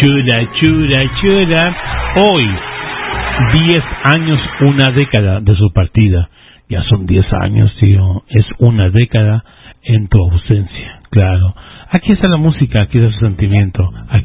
chura. Hoy, 10 años, una década de su partida. Ya son 10 años, tío. Es una década en tu ausencia, claro. Aquí está la música, aquí está su sentimiento. Aquí